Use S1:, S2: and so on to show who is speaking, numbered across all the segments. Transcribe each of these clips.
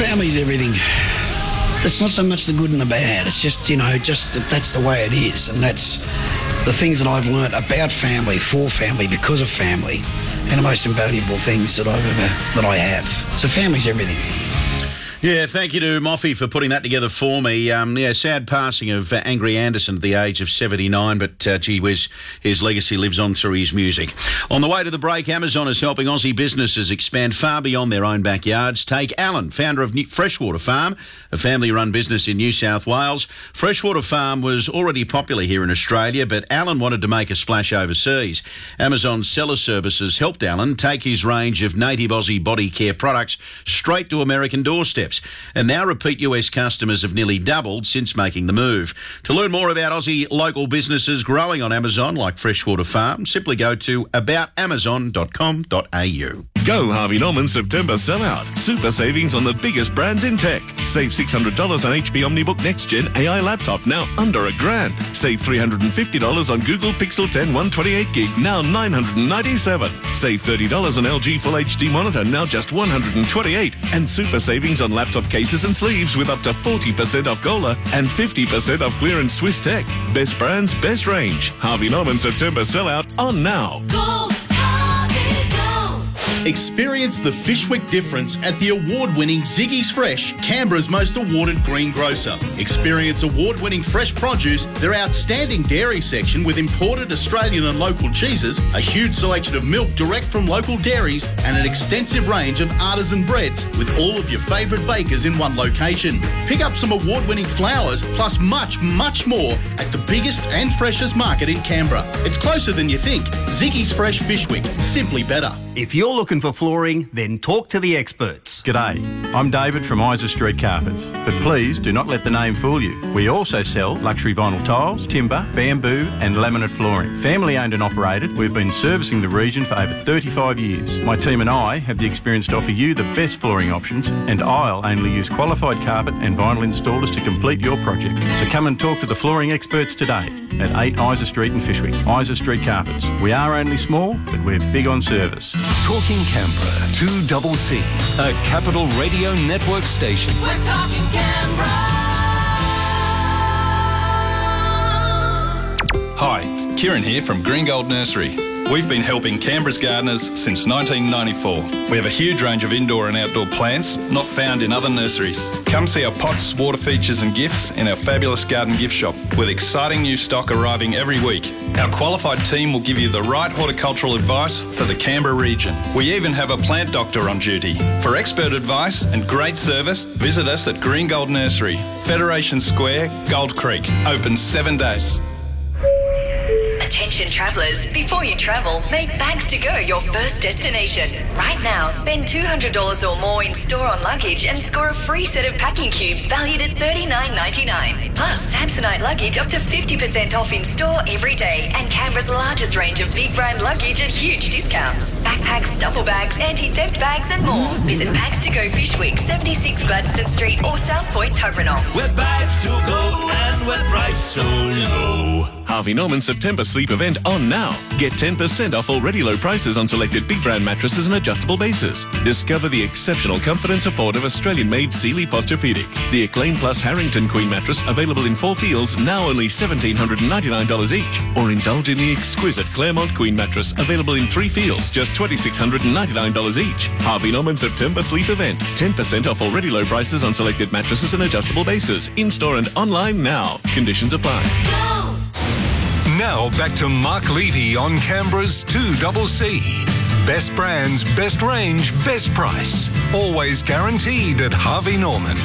S1: Family's everything. It's not so much the good and the bad. It's just, that's the way it is. And that's the things that I've learnt about family, for family, because of family, and the most invaluable things that I have. So family's everything.
S2: Yeah, thank you to Moffy for putting that together for me. Sad passing of Angry Anderson at the age of 79, but gee whiz, his legacy lives on through his music. On the way to the break, Amazon is helping Aussie businesses expand far beyond their own backyards. Take Alan, founder of Freshwater Farm, a family-run business in New South Wales. Freshwater Farm was already popular here in Australia, but Alan wanted to make a splash overseas. Amazon Seller Services helped Alan take his range of native Aussie body care products straight to American doorsteps. And now repeat US customers have nearly doubled since making the move. To learn more about Aussie local businesses growing on Amazon like Freshwater Farm, simply go to aboutamazon.com.au.
S3: Go Harvey Norman September sellout. Super savings on the biggest brands in tech. Save $600 on HP OmniBook Next Gen AI laptop, now under $1,000. Save $350 on Google Pixel 10 128GB, now $997. Save $30 on LG Full HD monitor, now just $128. And super savings on laptop cases and sleeves with up to 40% off Gola and 50% off clearance Swiss Tech. Best brands, best range. Harvey Norman September sellout on now.
S4: Go! Experience the Fishwick difference at the award-winning Ziggy's Fresh, Canberra's most awarded greengrocer. Experience award-winning fresh produce, their outstanding dairy section with imported Australian and local cheeses, a huge selection of milk direct from local dairies, and an extensive range of artisan breads with all of your favourite bakers in one location. Pick up some award-winning flowers, plus much, much more at the biggest and freshest market in Canberra. It's closer than you think. Ziggy's Fresh Fishwick, simply better.
S5: If you're looking for flooring, then talk to the experts.
S6: G'day, I'm David from Isa Street Carpets, but please do not let the name fool you. We also sell luxury vinyl tiles, timber, bamboo and laminate flooring. Family owned and operated, we've been servicing the region for over 35 years. My team and I have the experience to offer you the best flooring options, and I'll only use qualified carpet and vinyl installers to complete your project. So come and talk to the flooring experts today at 8 Isa Street in Fishwick. Isa Street Carpets. We are only small, but we're big on service.
S7: Talking Canberra, 2CC, a Capital Radio Network station.
S8: We're talking Canberra.
S9: Hi, Kieran here from Green Gold Nursery. We've been helping Canberra's gardeners since 1994. We have a huge range of indoor and outdoor plants not found in other nurseries. Come see our pots, water features and gifts in our fabulous garden gift shop with exciting new stock arriving every week. Our qualified team will give you the right horticultural advice for the Canberra region. We even have a plant doctor on duty. For expert advice and great service, visit us at Green Gold Nursery, Federation Square, Gold Creek. Open 7 days.
S10: Attention travellers, before you travel, make Bags to Go your first destination. Right now, spend $200 or more in store on luggage and score a free set of packing cubes valued at $39.99. Plus, Samsonite luggage up to 50% off in store every day, and Canberra's largest range of big brand luggage at huge discounts. Backpacks, duffel bags, anti-theft bags and more. Visit Bags to Go Fishwick, 76 Gladstone Street or South Point, Tuggeranong.
S8: Where bags to go and where price so low.
S3: Harvey Norman September sleep event on now. Get 10% off already low prices on selected big brand mattresses and adjustable bases. Discover the exceptional comfort and support of Australian-made Sealy Posturepedic. The Acclaim Plus Harrington Queen mattress available in 4 feels, now only $1,799 each. Or indulge in the exquisite Claremont Queen mattress available in 3 feels, just $2,699 each. Harvey Norman September sleep event. 10% off already low prices on selected mattresses and adjustable bases. In-store and online now. Conditions apply.
S7: Now back to Mark Levy on Canberra's 2CC. Best brands, best range, best price. Always guaranteed at Harvey Norman.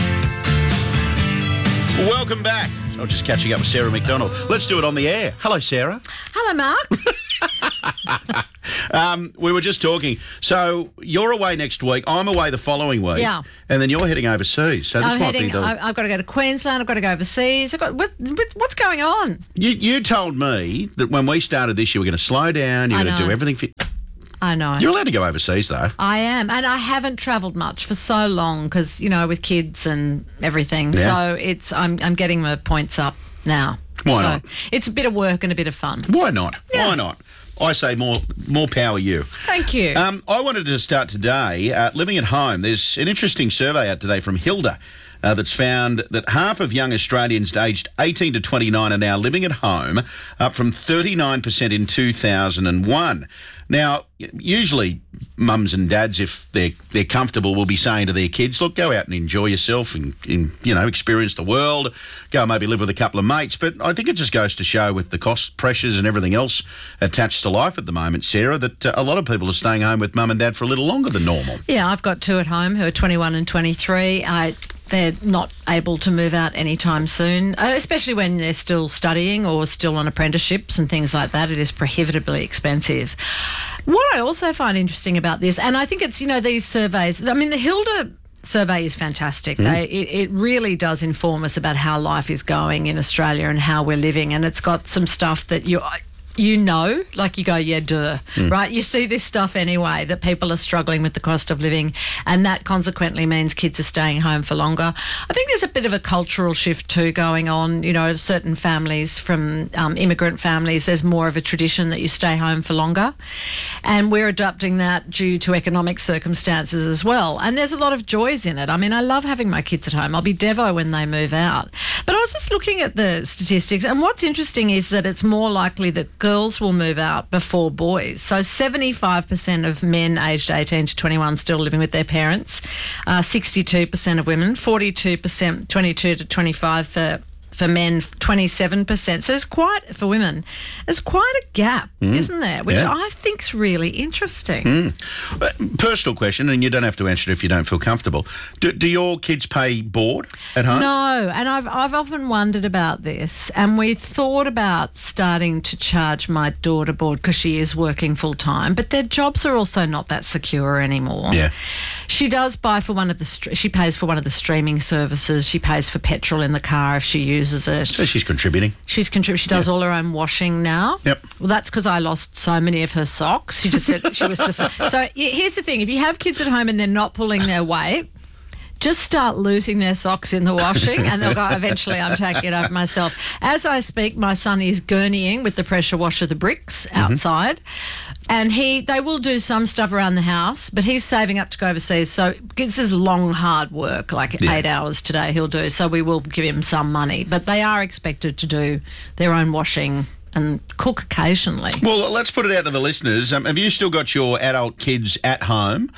S2: Welcome back. I was just catching up with Sarah McDonald. Let's do it on the air. Hello, Sarah.
S11: Hello, Mark.
S2: We were just talking. So you're away next week. I'm away the following week.
S11: Yeah.
S2: And then you're heading overseas. So this
S11: I've
S2: might be the...
S11: I've got to go to Queensland. I've got to go overseas. What's going on?
S2: You told me that when we started this, you were going to slow down. You're going to do everything for...
S11: I know.
S2: You're allowed to go overseas, though.
S11: I am. And I haven't travelled much for so long because, with kids and everything.
S2: Yeah.
S11: So I'm getting my points up now.
S2: Why not?
S11: It's a bit of work and a bit of fun.
S2: Why not?
S11: Yeah.
S2: Why not? I say more power you.
S11: Thank you.
S2: I wanted to start today, living at home. There's an interesting survey out today from Hilda that's found that half of young Australians aged 18 to 29 are now living at home, up from 39% in 2001. Now, usually mums and dads, if they're comfortable, will be saying to their kids, look, go out and enjoy yourself and experience the world, go and maybe live with a couple of mates. But I think it just goes to show with the cost pressures and everything else attached to life at the moment, Sarah, that a lot of people are staying home with mum and dad for a little longer than normal.
S11: Yeah, I've got two at home who are 21 and 23. They're not able to move out anytime soon, especially when they're still studying or still on apprenticeships and things like that. It is prohibitively expensive. What I also find interesting about this, and I think it's, these surveys, I mean, the Hilda survey is fantastic. It really does inform us about how life is going in Australia and how we're living, and it's got some stuff that like you go, yeah, duh, right? You see this stuff anyway, that people are struggling with the cost of living, and that consequently means kids are staying home for longer. I think there's a bit of a cultural shift too going on. Certain families from immigrant families, there's more of a tradition that you stay home for longer, and we're adopting that due to economic circumstances as well. And there's a lot of joys in it. I mean, I love having my kids at home. I'll be devo when they move out. But I was just looking at the statistics, and what's interesting is that it's more likely that girls will move out before boys. So 75% of men aged 18 to 21 still living with their parents, 62% of women, 42%, 22 to 25 for men, 27%. So for women, there's quite a gap, isn't there? Which I think's really interesting.
S2: Personal question, and you don't have to answer it if you don't feel comfortable. Do your kids pay board at home?
S11: No, and I've often wondered about this, and we thought about starting to charge my daughter board because she is working full time, but their jobs are also not that secure anymore.
S2: Yeah.
S11: She does buy for she pays for one of the streaming services. She pays for petrol in the car if she uses it.
S2: So she's contributing.
S11: She does all her own washing now.
S2: Yep.
S11: Well, that's because I lost so many of her socks. She just said she was just. So here's the thing: if you have kids at home and they're not pulling their weight, just start losing their socks in the washing, and they'll go, eventually I'm taking it over myself. As I speak, my son is gurneying with the pressure washer the bricks outside, and they will do some stuff around the house, but he's saving up to go overseas. So this is long, hard work, like 8 hours today he'll do. So we will give him some money, but they are expected to do their own washing and cook occasionally.
S2: Well, let's put it out to the listeners. Have you still got your adult kids at home?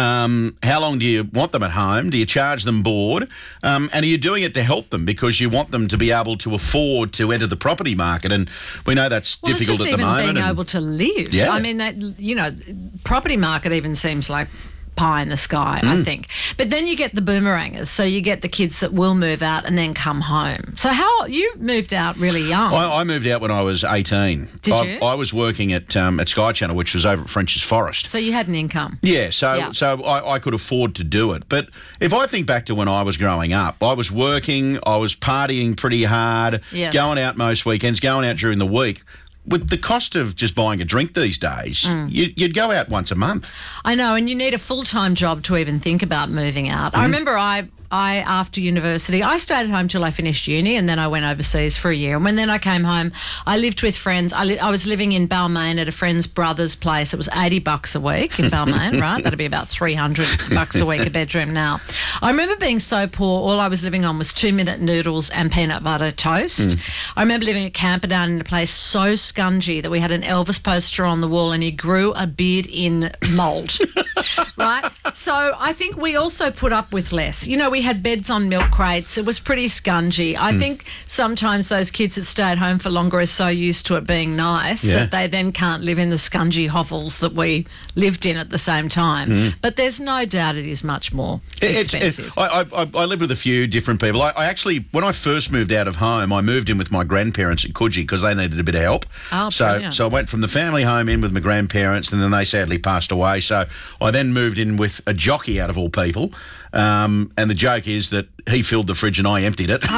S2: How long do you want them at home? Do you charge them board? And are you doing it to help them because you want them to be able to afford to enter the property market? And we know that's difficult at the moment.
S11: It's just even being able to live.
S2: Yeah.
S11: I mean, property market even seems like pie in the sky, I think. But then you get the boomerangers, so you get the kids that will move out and then come home. So you moved out really young?
S2: I moved out when I was 18.
S11: Did you?
S2: I was working at Sky Channel, which was over at French's Forest.
S11: So you had an income?
S2: Yeah, so I could afford to do it. But if I think back to when I was growing up, I was working, I was partying pretty hard, going out most weekends, going out during the week. With the cost of just buying a drink these days, you'd go out once a month.
S11: I know, and you need a full-time job to even think about moving out. I remember I after university, I stayed at home till I finished uni, and then I went overseas for a year. And then I came home, I lived with friends. I was living in Balmain at a friend's brother's place. It was $80 a week in Balmain, right? That'd be about $300 a week a bedroom now. I remember being so poor, all I was living on was 2-minute noodles and peanut butter toast. I remember living at Camperdown in a place so scungy that we had an Elvis poster on the wall and he grew a beard in mould, right? So I think we also put up with less. We had beds on milk crates. It was pretty scungy. I think sometimes those kids that stay at home for longer are so used to it being nice that they then can't live in the scungy hovels that we lived in at the same time. But there's no doubt it is much more expensive.
S2: I lived with a few different people. I actually, when I first moved out of home, I moved in with my grandparents at Coogee because they needed a bit of help.
S11: Oh,
S2: so I went from the family home in with my grandparents, and then they sadly passed away. So I then moved in with a jockey out of all people. And the joke is that he filled the fridge and I emptied it.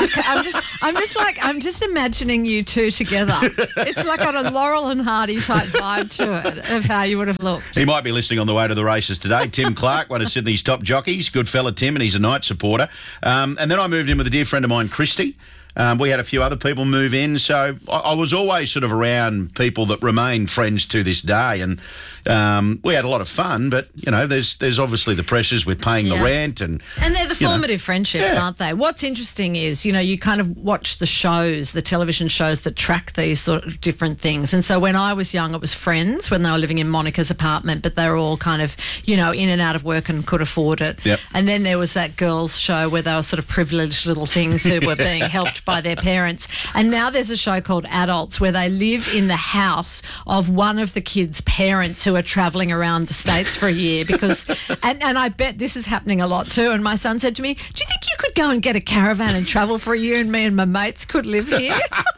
S11: I'm just imagining you two together. It's like got a Laurel and Hardy type vibe to it of how you would have looked.
S2: He might be listening on the way to the races today. Tim Clark, one of Sydney's top jockeys, good fella Tim, and he's a night supporter. And then I moved in with a dear friend of mine, Christy. We had a few other people move in, so I was always sort of around people that remain friends to this day, and we had a lot of fun. But there's obviously the pressures with paying the rent, and
S11: they're the formative friendships, aren't they? What's interesting is you kind of watch the shows, the television shows that track these sort of different things. And so when I was young, it was Friends when they were living in Monica's apartment, but they were all kind of in and out of work and could afford it.
S2: Yep.
S11: And then there was that girls' show where they were sort of privileged little things who were being helped by their parents. And now there's a show called Adults where they live in the house of one of the kids' parents who are travelling around the States for a year because, and I bet this is happening a lot too. And my son said to me, do you think you could go and get a caravan and travel for a year and me and my mates could live here?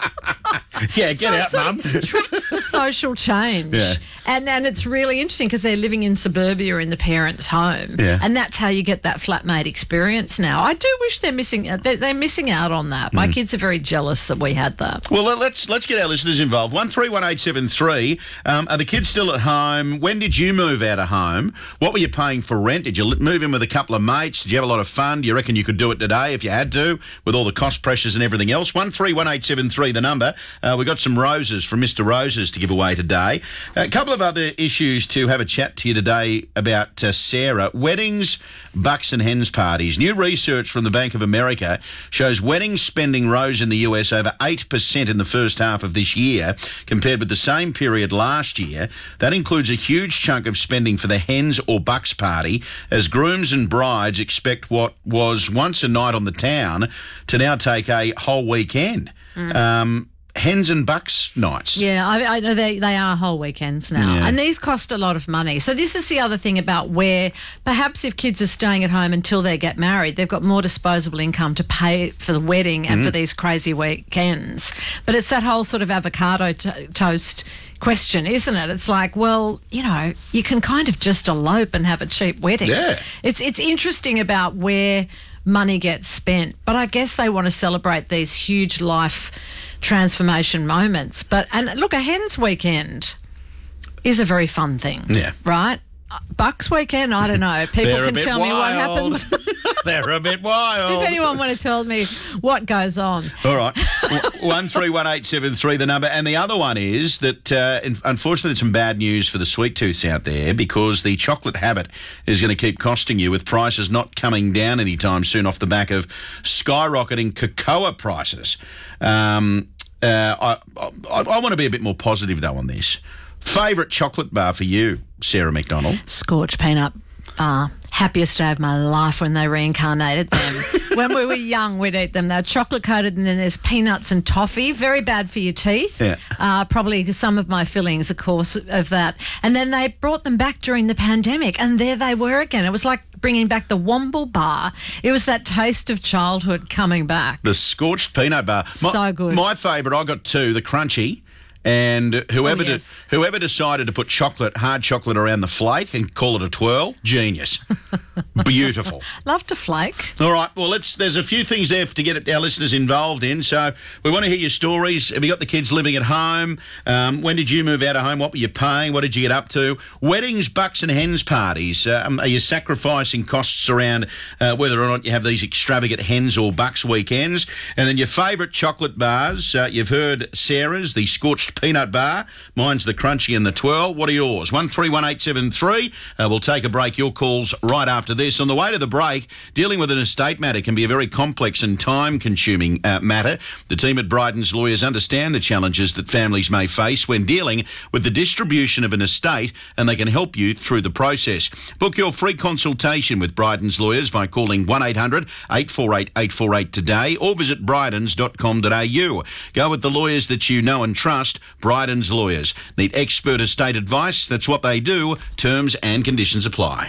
S2: Yeah, get out, Mum.
S11: Tracks the social change.
S2: Yeah.
S11: And it's really interesting because they're living in suburbia in the parents' home.
S2: Yeah.
S11: And that's how you get that flatmate experience now. I do wish they're missing out on that. My kids are very jealous that we had that.
S2: Well, let's get our listeners involved. 131873. Are the kids still at home? When did you move out of home? What were you paying for rent? Did you move in with a couple of mates? Did you have a lot of fun? Do you reckon you could do it today if you had to, with all the cost pressures and everything else? 131873, the number. We've got some roses from Mr. Roses to give away today. A couple of other issues to have a chat to you today about, Sarah. Weddings, bucks and hens parties. New research from the Bank of America shows wedding spending rose in the US over 8% in the first half of this year compared with the same period last year. That includes a huge chunk of spending for the hens or bucks party, as grooms and brides expect what was once a night on the town to now take a whole weekend. Hens and bucks nights.
S11: Yeah, I know they are whole weekends now.
S2: Yeah.
S11: And these cost a lot of money. So this is the other thing about where perhaps if kids are staying at home until they get married, they've got more disposable income to pay for the wedding and for these crazy weekends. But it's that whole sort of avocado toast question, isn't it? It's like, well, you can kind of just elope and have a cheap wedding.
S2: Yeah.
S11: It's interesting about where money gets spent. But I guess they want to celebrate these huge life transformation moments. And look, a hens weekend is a very fun thing.
S2: Yeah.
S11: Right? Bucks weekend, I don't know. People can tell me what happens.
S2: They're a bit wild.
S11: If anyone want to tell me what goes on.
S2: All right. 131873, the number. And the other one is that, unfortunately, there's some bad news for the sweet tooths out there because the chocolate habit is going to keep costing you with prices not coming down anytime soon off the back of skyrocketing cocoa prices. I want to be a bit more positive, though, on this. Favourite chocolate bar for you, Sarah McDonald?
S11: Scorched peanut bar. Happiest day of my life when they reincarnated them. When we were young, we'd eat them. They're chocolate coated, and then there's peanuts and toffee. Very bad for your teeth.
S2: Yeah.
S11: Probably some of my fillings, of course, of that. And then they brought them back during the pandemic, and there they were again. It was like bringing back the Womble bar. It was that taste of childhood coming back.
S2: The scorched peanut bar.
S11: So good.
S2: My favourite, I got two, the crunchy. And whoever decided to put hard chocolate around the flake and call it a twirl, genius. Beautiful.
S11: Love to flake.
S2: All right, well, there's a few things there to get our listeners involved in. So we want to hear your stories. Have you got the kids living at home? When did you move out of home? What were you paying? What did you get up to? Weddings, bucks and hens parties. Are you sacrificing costs around whether or not you have these extravagant hens or bucks weekends? And then your favourite chocolate bars. You've heard Sarah's, the scorched peanut bar. Mine's the crunchy and the twirl. What are yours? 131873. We'll take a break. Your calls right after this. On the way to the break, dealing with an estate matter can be a very complex and time-consuming matter. The team at Bryden's Lawyers understand the challenges that families may face when dealing with the distribution of an estate, and they can help you through the process. Book your free consultation with Bryden's Lawyers by calling 1-800-848-848 today or visit brydens.com.au. Go with the lawyers that you know and trust. Bryden's Lawyers. Need expert estate advice? That's what they do. Terms and conditions apply.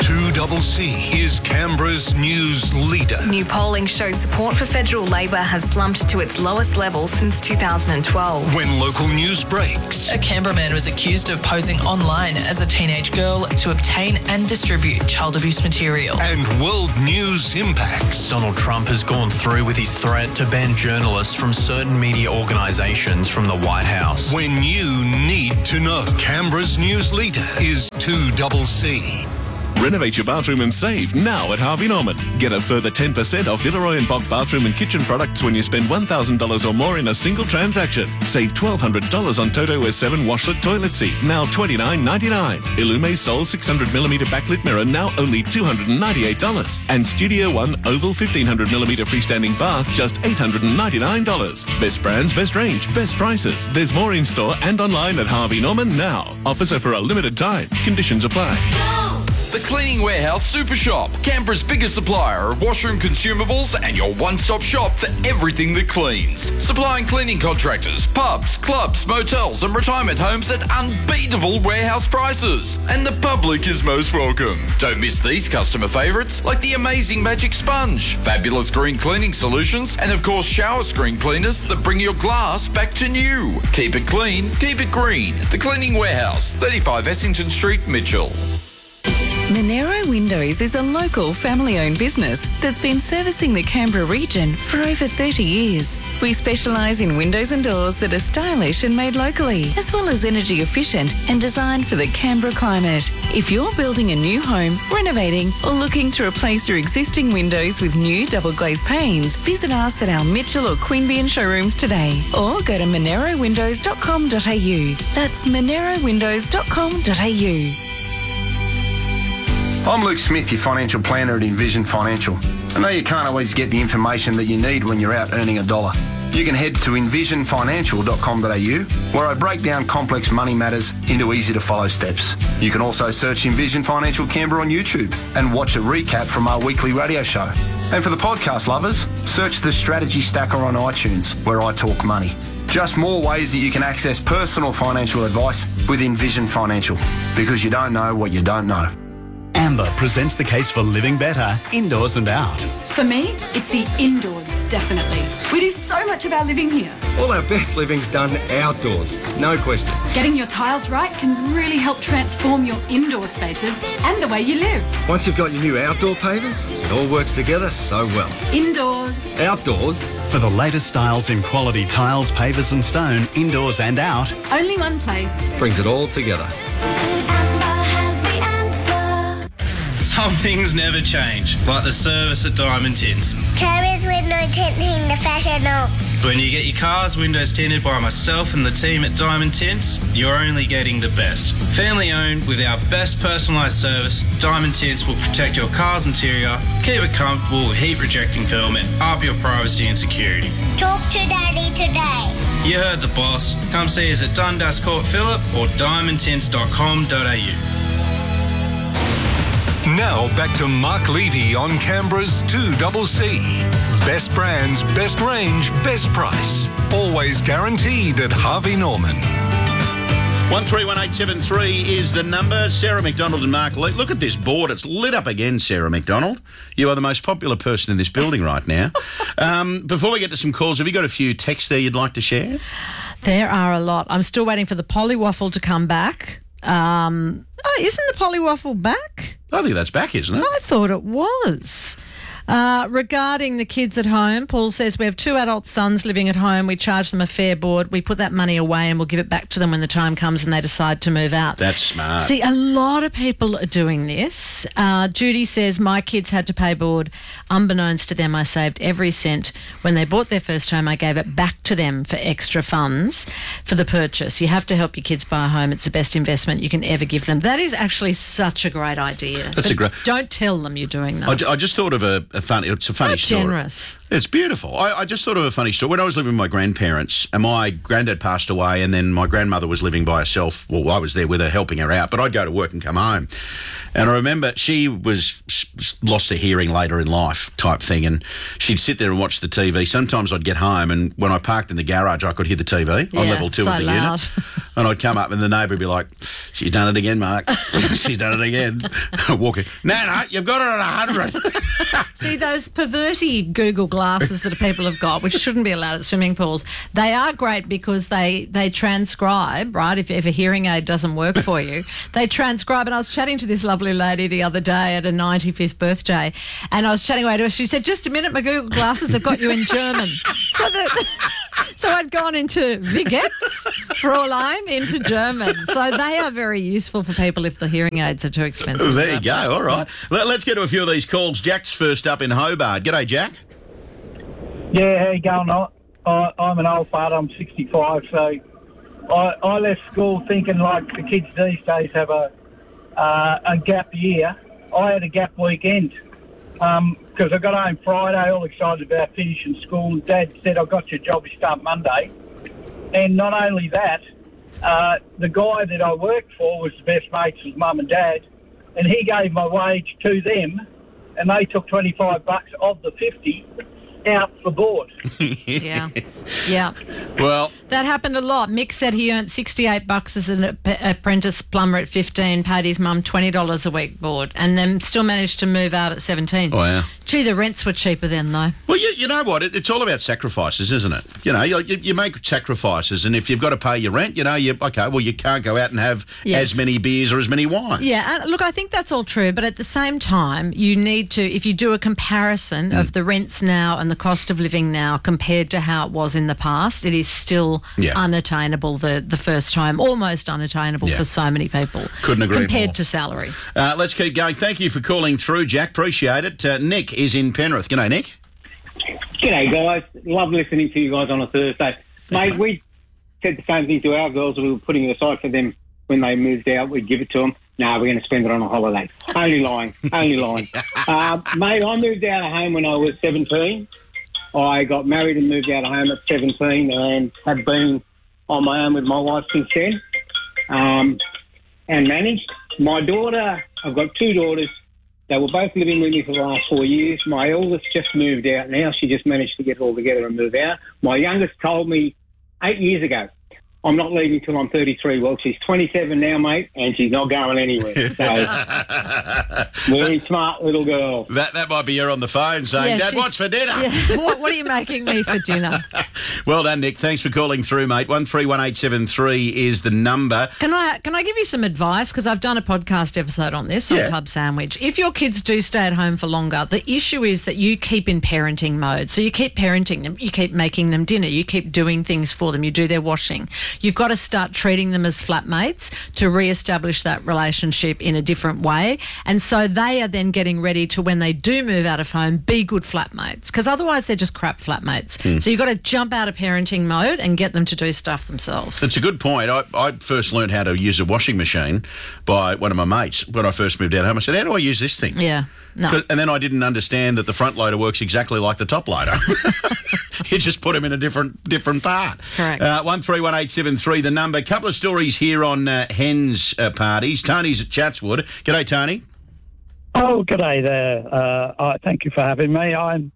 S7: 2CC is Canberra's news leader.
S10: New polling shows support for federal Labor has slumped to its lowest level since 2012.
S7: When local news breaks.
S12: A Canberra man was accused of posing online as a teenage girl to obtain and distribute child abuse material.
S7: And world news impacts.
S13: Donald Trump has gone through with his threat to ban journalists from certain media organisations from the White House.
S7: When you need to know. Canberra's news leader is 2CC.
S3: Renovate your bathroom and save now at Harvey Norman. Get a further 10% off Villeroy and Bock bathroom and kitchen products when you spend $1,000 or more in a single transaction. Save $1,200 on Toto S7 washlet toilet seat, now $29.99. Illume Sol 600mm backlit mirror, now only $298. And Studio One Oval 1500mm freestanding bath, just $899. Best brands, best range, best prices. There's more in store and online at Harvey Norman now. Offers are for a limited time. Conditions apply.
S14: The Cleaning Warehouse Super Shop, Canberra's biggest supplier of washroom consumables and your one-stop shop for everything that cleans. Supplying cleaning contractors, pubs, clubs, motels and retirement homes at unbeatable warehouse prices. And the public is most welcome. Don't miss these customer favourites like the amazing Magic Sponge, fabulous green cleaning solutions and of course shower screen cleaners that bring your glass back to new. Keep it clean, keep it green. The Cleaning Warehouse, 35 Essington Street, Mitchell.
S15: Monero Windows is a local family-owned business that's been servicing the Canberra region for over 30 years. We specialise in windows and doors that are stylish and made locally, as well as energy efficient and designed for the Canberra climate. If you're building a new home, renovating or looking to replace your existing windows with new double glazed panes, visit us at our Mitchell or Queanbeyan showrooms today or go to monerowindows.com.au. That's monerowindows.com.au.
S16: I'm Luke Smith, your financial planner at Envision Financial. I know you can't always get the information that you need when you're out earning $1. You can head to envisionfinancial.com.au, where I break down complex money matters into easy-to-follow steps. You can also search Envision Financial Canberra on YouTube and watch a recap from our weekly radio show. And for the podcast lovers, search the Strategy Stacker on iTunes, where I talk money. Just more ways that you can access personal financial advice with Envision Financial, because you don't know what you don't know.
S5: Amber presents the case for living better, indoors and out.
S17: For me, it's the indoors, definitely. We do so much of our living here.
S18: All our best living's done outdoors, no question.
S17: Getting your tiles right can really help transform your indoor spaces and the way you live.
S18: Once you've got your new outdoor pavers, it all works together so well.
S17: Indoors.
S18: Outdoors.
S5: For the latest styles in quality tiles, pavers and stone, indoors and out.
S17: Only one place.
S18: Brings it all together.
S19: Some things never change, like the service at Diamond Tints.
S20: Carriers window tinting professional.
S19: When you get your car's windows tinted by myself and the team at Diamond Tints, you're only getting the best. Family owned with our best personalised service, Diamond Tints will protect your car's interior, keep it comfortable with heat rejecting film and up your privacy and security.
S20: Talk to Daddy today.
S19: You heard the boss. Come see us at Dundas Court Phillip or diamondtints.com.au.
S7: Now back to Mark Levy on Canberra's 2CC. Best brands, best range, best price. Always guaranteed at Harvey Norman.
S2: 131873 is the number. Sarah McDonald and Mark Lee. Look at this board. It's lit up again, Sarah McDonald. You are the most popular person in this building right now. Before we get to some calls, have you got a few texts there you'd like to share?
S11: There are a lot. I'm still waiting for the polywaffle to come back. Isn't the polywaffle back?
S2: I think that's back, isn't it?
S11: I thought it was. Regarding the kids at home, Paul says we have 2 adult sons living at home. We charge them a fair board. We put that money away and we'll give it back to them when the time comes and they decide to move out.
S2: That's smart.
S11: See, a lot of people are doing this. Judy says my kids had to pay board. Unbeknownst to them, I saved every cent. When they bought their first home, I gave it back to them for extra funds for the purchase. You have to help your kids buy a home. It's the best investment you can ever give them. That is actually such a great idea.
S2: That's a great.
S11: Don't tell them you're doing that.
S2: I just thought of it's a funny story.
S11: Generous.
S2: It's beautiful. I just thought of a funny story. When I was living with my grandparents, and my granddad passed away, and then my grandmother was living by herself. Well, I was there with her, helping her out, but I'd go to work and come home. And I remember she was lost her hearing later in life type thing, and she'd sit there and watch the TV. Sometimes I'd get home, and when I parked in the garage, I could hear the TV on level 2 of the unit. And I'd come up, and the neighbour would be like, "She's done it again, Mark. She's done it again." Walking, no, you've got it at 100.
S11: See, those perverty Google glasses that people have got, which shouldn't be allowed at swimming pools, they are great because they transcribe, right? If a hearing aid doesn't work for you, they transcribe. And I was chatting to this lovely lady the other day at a 95th birthday, and I was chatting away to her. She said, "Just a minute, my Google glasses have got you in German." So So I'd gone into Vigets, Fräulein, into German. So they are very useful for people if the hearing aids are too expensive.
S2: There you go. All right. Let's get to a few of these calls. Jack's first up in Hobart. G'day, Jack.
S21: Yeah, how you going? I'm an old fart. I'm 65, so I left school thinking like the kids these days have a gap year. I had a gap weekend because I got home Friday all excited about finishing school. Dad said, I got your job, you start Monday. And not only that, the guy that I worked for was the best mates with Mum and Dad, and he gave my wage to them, and they took $25 of the 50 out for board.
S11: Yeah. Yeah.
S2: Well,
S11: that happened a lot. Mick said he earned $68 as an apprentice plumber at 15, paid his mum $20 a week board, and then still managed to move out at 17.
S2: Wow.
S11: Gee, the rents were cheaper then, though.
S2: Well, you know what? It's all about sacrifices, isn't it? You know, you make sacrifices, and if you've got to pay your rent, you can't go out and have as many beers or as many wines.
S11: Yeah, and look, I think that's all true, but at the same time, you need to, if you do a comparison of the rents now and the cost of living now compared to how it was in the past, it is still unattainable, the first home, almost unattainable for so many people.
S2: Couldn't agree
S11: compared
S2: more.
S11: to salary.
S2: Let's keep going. Thank you for calling through, Jack. Appreciate it. Nick is in Penrith. G'day, Nick.
S22: G'day, guys. Love listening to you guys on a Thursday. Mate, we said the same thing to our girls. We were putting it aside for them when they moved out. We'd give it to them. No, we're going to spend it on a holiday. Only lying. Only lying. Mate, I moved out of home when I was 17. I got married and moved out of home at 17 and have been on my own with my wife since then and managed. My daughter, I've got two daughters. They were both living with me for the last 4 years. My eldest just moved out now. She just managed to get it all together and move out. My youngest told me 8 years ago, I'm not leaving till I'm 33. Well, she's 27 now, mate, and she's not going anywhere. So, very smart little girl.
S2: That might be her on the phone saying, Dad, what's for dinner?
S11: Yeah. What are you making me for dinner?
S2: Well done, Nick. Thanks for calling through, mate. 131873 is the number.
S11: Can I give you some advice? Because I've done a podcast episode on this, on Club Sandwich. If your kids do stay at home for longer, the issue is that you keep in parenting mode. So you keep parenting them, you keep making them dinner, you keep doing things for them, you do their washing. You've got to start treating them as flatmates to re-establish that relationship in a different way. And so they are then getting ready to, when they do move out of home, be good flatmates. Because otherwise they're just crap flatmates. So you've got to jump out of parenting mode and get them to do stuff themselves.
S2: That's a good point. I first learned how to use a washing machine by one of my mates when I first moved out of home. I said, how do I use this thing?
S11: Yeah. No.
S2: And then I didn't understand that the front loader works exactly like the top loader. You just put them in a different part.
S11: Correct.
S2: 131873, the number. Couple of stories here on hens parties. Tony's at Chatswood. G'day, Tony.
S21: Oh, g'day there. Thank you for having me. I'm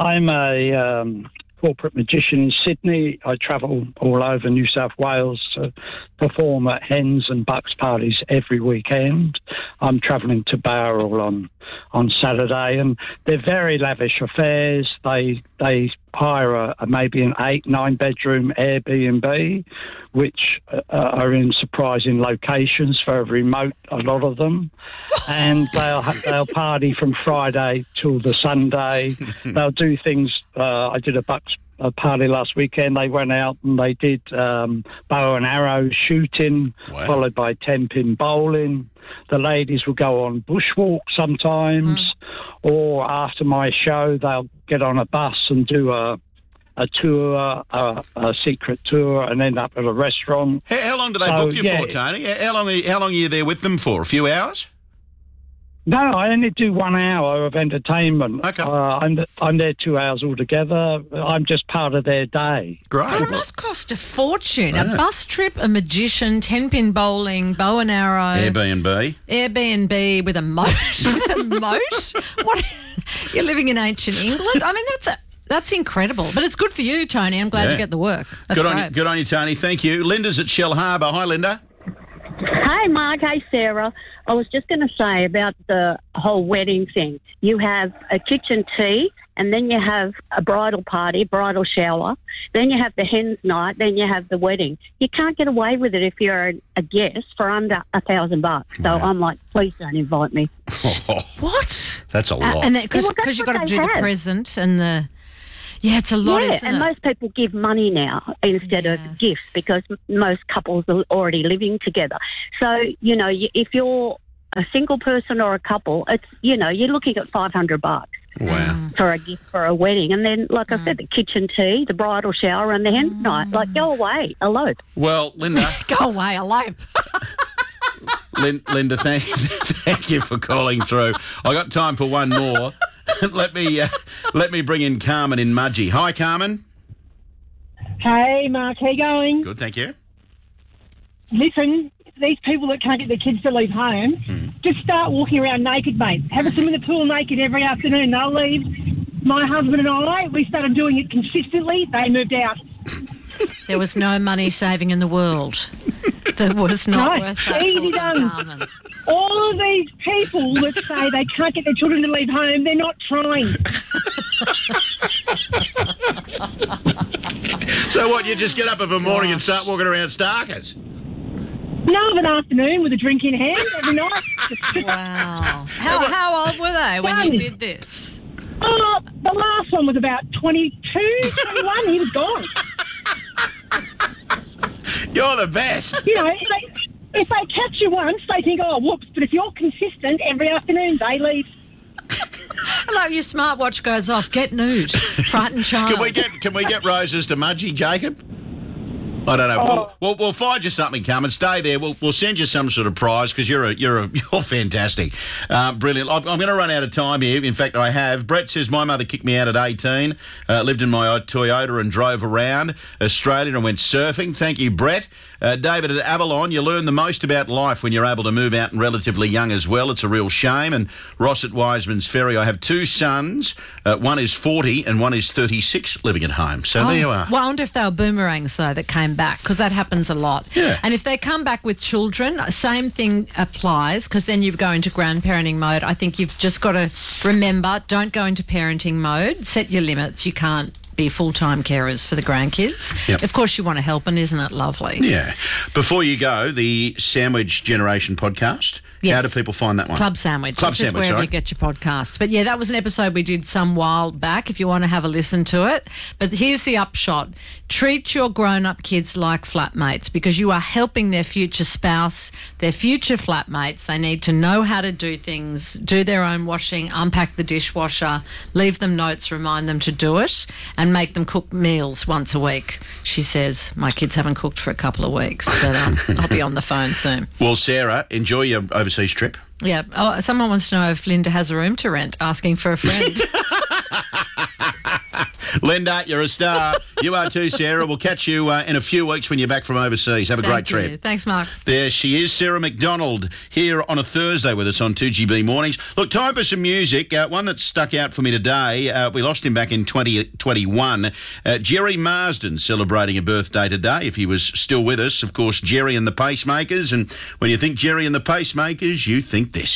S21: a corporate magician in Sydney. I travel all over New South Wales to perform at hens and bucks parties every weekend. I'm travelling to Bowral on Saturday, and they're very lavish affairs. They hire maybe an 8-9 bedroom Airbnb, which are in surprising locations, very remote, a lot of them, and they'll party from Friday till the Sunday. They'll do things. I did a party last weekend. They went out and they did bow and arrow shooting, followed by 10-pin bowling. The ladies will go on bushwalk sometimes, or after my show, they'll get on a bus and do a tour, a secret tour, and end up at a restaurant.
S2: How long do they book you for, Tony? How long are you there with them for? A few hours?
S21: No, I only do 1 hour of entertainment.
S2: Okay.
S21: I'm there 2 hours altogether. I'm just part of their day.
S2: Great.
S11: But it must cost a fortune. Yeah. A bus trip, a magician, 10-pin bowling, bow and arrow. Airbnb with a moat. With a moat? What? You're living in ancient England? I mean, that's incredible. But it's good for you, Tony. I'm glad you get the work. That's great.
S2: Good on you, Tony. Thank you. Linda's at Shell Harbour. Hi, Linda.
S23: Hi, Mark. Hi, Sarah. I was just going to say about the whole wedding thing. You have a kitchen tea, and then you have a bridal party, bridal shower. Then you have the hens night. Then you have the wedding. You can't get away with it if you're a guest for under $1,000. So I'm like, please don't invite me.
S11: What?
S2: That's a lot.
S11: And because you've got to do the present and the... Yeah, it's a lot, isn't
S23: and
S11: it?
S23: most people give money now instead of gifts because most couples are already living together. So, you know, if you're a single person or a couple, it's, you know, you're looking at $500
S2: Wow.
S23: for a gift for a wedding. And then, like I said, the kitchen tea, the bridal shower and the hen night. Like, go away, elope.
S2: Well, Linda...
S11: Go away, elope.
S2: Linda, thank you for calling through. I got time for one more. Let me bring in Carmen in Mudgee. Hi, Carmen.
S1: Hey, Mark, how you going?
S2: Good, thank you.
S1: Listen, these people that can't get their kids to leave home, just start walking around naked, mate. Have a swim in the pool naked every afternoon. They'll leave. My husband and I, we started doing it consistently. They moved out.
S11: There was no money saving in the world. That was not worth that.
S1: Easy done.
S11: Carmen.
S1: All of these people that say they can't get their children to leave home, they're not trying.
S2: So what, you just get up of a morning and start walking around Starkers?
S1: No, of an afternoon with a drink in hand every night.
S11: Wow. How old were they when you did this?
S1: Oh, the last one was about 22, 21. He was gone.
S2: You're the best.
S1: You know, if they catch you once, they think, oh, whoops. But if you're consistent, every afternoon they leave.
S11: Like your smartwatch goes off, get nude, frightened child.
S2: Can we get roses to Mudgee, Jacob? I don't know. We'll find you something, Carmen. Stay there. We'll send you some sort of prize because you're fantastic, brilliant. I'm going to run out of time here. In fact, I have. Brett says my mother kicked me out at 18. Lived in my Toyota and drove around Australia and went surfing. Thank you, Brett. David at Avalon, you learn the most about life when you're able to move out and relatively young as well. It's a real shame. And Ross at Wiseman's Ferry, I have two sons. One is 40 and one is 36 living at home. So there you are.
S11: Well, I wonder if they were boomerangs, though, that came back, because that happens a lot.
S2: Yeah.
S11: And if they come back with children, same thing applies, because then you go into grandparenting mode. I think you've just got to remember, don't go into parenting mode. Set your limits. You can't be full-time carers for the grandkids.
S2: Yep.
S11: Of course you want to help, and isn't it lovely?
S2: Yeah. Before you go, the Sandwich Generation podcast.
S11: Yes.
S2: How do people find that one?
S11: Club Sandwich.
S2: Club
S11: It's just
S2: Sandwich,
S11: wherever
S2: sorry.
S11: you get your podcasts. But yeah, that was an episode we did some while back if you want to have a listen to it. But here's the upshot. Treat your grown-up kids like flatmates, because you are helping their future spouse, their future flatmates. They need to know how to do things, do their own washing, unpack the dishwasher, leave them notes, remind them to do it, and make them cook meals once a week. She says, my kids haven't cooked for a couple of weeks, but I'll be on the phone soon.
S2: Well, Sarah, enjoy your overseas trip.
S11: Yeah. Oh, someone wants to know if Linda has a room to rent, asking for a friend.
S2: Linda, you're a star. You are too, Sarah. We'll catch you in a few weeks when you're back from overseas. Have a great
S11: Thank you.
S2: trip.
S11: Thanks, Mark.
S2: There she is, Sarah McDonald, here on a Thursday with us on 2GB Mornings. Look, time for some music. One that stuck out for me today. We lost him back in 2021. Jerry Marsden celebrating a birthday today, if he was still with us. Of course, Jerry and the Pacemakers. And when you think Jerry and the Pacemakers, you think this.